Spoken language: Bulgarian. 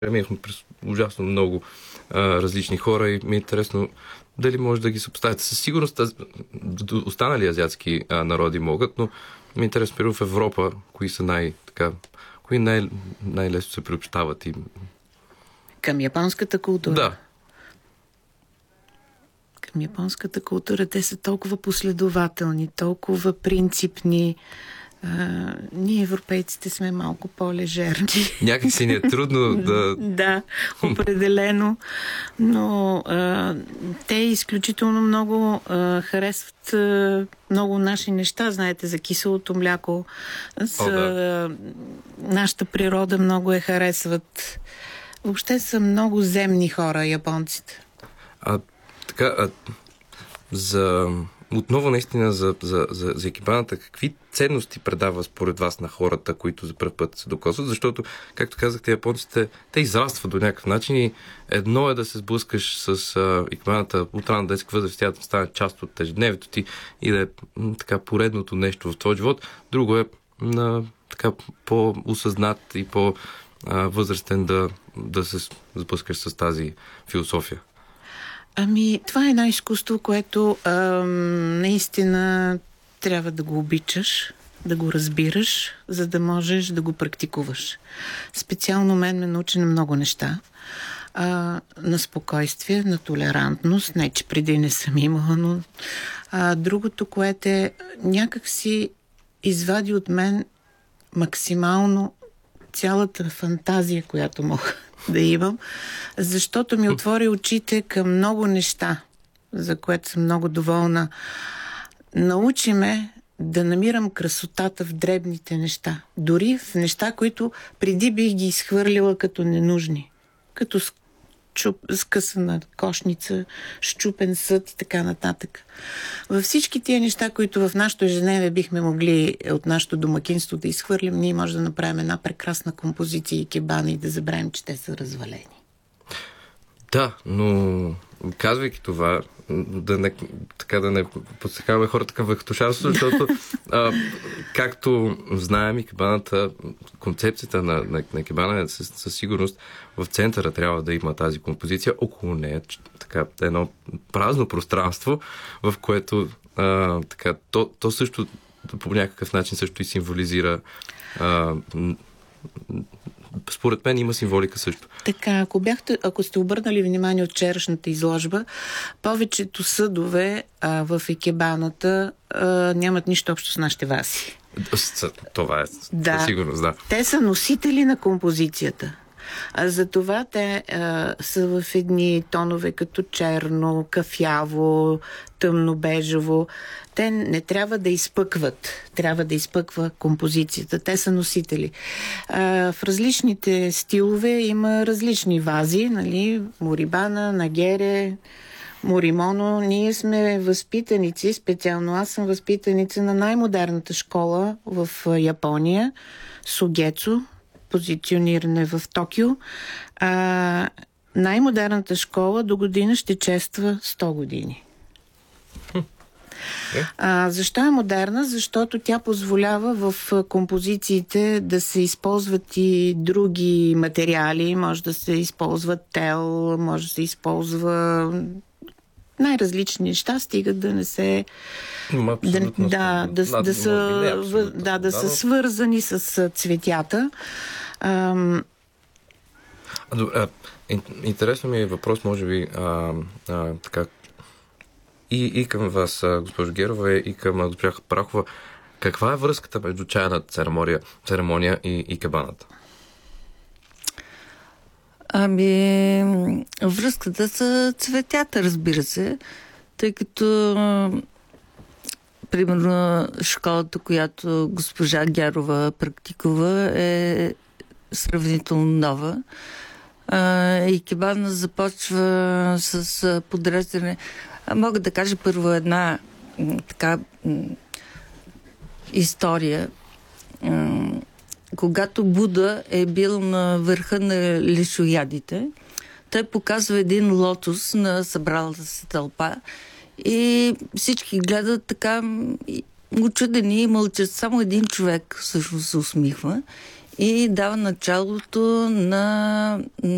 Минахме през ужасно много различни хора и ми е интересно дали може да ги съпоставите. Със сигурност останали азиатски народи могат, но ми е интересно, примерно в Европа, кои са кои най-лесно се приобщават и... Към японската култура? Да. Към японската култура те са толкова последователни, толкова принципни. Ние, европейците, сме малко по-лежерни. Някак си ни е трудно да... Да, определено. Но те изключително много харесват много наши неща. Знаете, за киселото мляко. Нашата природа много харесват. Въобще са много земни хора, японците. Отново наистина за екибаната, какви ценности предава според вас на хората, които за първ път се докосват? Защото, както казахте, японците, те израстват до някакъв начин и едно е да се сблъскаш с екибаната от рана детска възраст, тя да стане част от ежедневието ти и да е така поредното нещо в твоя живот. Друго е така по-осъзнат и по-възрастен да се сблъскаш с тази философия. Това е едно изкуство, което наистина трябва да го обичаш, да го разбираш, за да можеш да го практикуваш. Специално мен ме научи на много неща. На спокойствие, на толерантност, не че преди не съм имала, но другото, което някак си извади от мен максимално цялата фантазия, която мога да имам, защото ми отвори очите към много неща, за което съм много доволна. Научи ме да намирам красотата в дребните неща. Дори в неща, които преди бих ги изхвърлила като ненужни. Като скъсана кошница, счупен съд и така нататък. Във всички тия неща, които в нашото ежедневие бихме могли от нашото домакинство да изхвърлим, ние може да направим една прекрасна композиция и кебана и да забравим, че те са развалени. Да, но казвайки това, да не подсекаваме хората към вехтошарство, защото както знаем и кебаната, концепцията на кебана е със сигурност в центъра трябва да има тази композиция, около нея така едно празно пространство, в което то също по някакъв начин също и символизира според мен има символика също. Така, ако сте обърнали внимание от вчерашната изложба, повечето съдове в икебаната нямат нищо общо с нашите вази. Това е със сигурност, да. Те са носители на композицията. Затова те са в едни тонове като черно, кафяво, тъмно-бежево. Те не трябва да изпъкват. Трябва да изпъква композицията. Те са носители. В различните стилове има различни вази, нали? Морибана, нагере, моримоно. Ние сме възпитаници, специално аз съм възпитаница на най-модерната школа в Япония, Сугецу, позициониране в Токио. Най-модерната школа до година ще чества 100 години. Защо е модерна? Защото тя позволява в композициите да се използват и други материали. Може да се използва тел, може да се използва най-различни неща, стигат да не се... Да са свързани с цветята. Интересно ми е въпрос, може би, така и към вас, госпожо Герова, и към госпожа Прахова. Каква е връзката между чайната церемония и кебаната? Връзката са цветята, разбира се, тъй като примерно школата, която госпожа Герова практикува, е сравнително нова. И кебана започва с подреждане. Мога да кажа първо една така история. Когато Буда е бил на върха на лишоядите, той показва един лотос на събралата се тълпа и всички гледат така учудени и мълчат. Само един човек всъщност се усмихва и дава началото на